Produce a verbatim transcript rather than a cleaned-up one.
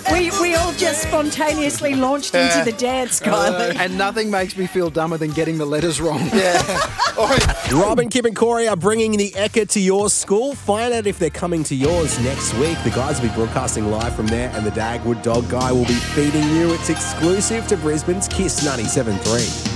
We, we all just spontaneously launched into the dance, Kylie. And nothing makes me feel dumber than getting the letters wrong. Robin, Kip and Corey are bringing the Ekka to your school. Find out if they're coming to yours next week. The guys will be broadcasting live from there, and the Dagwood Dog Guy will be feeding you. It's exclusive to Brisbane's Kiss ninety-seven point three.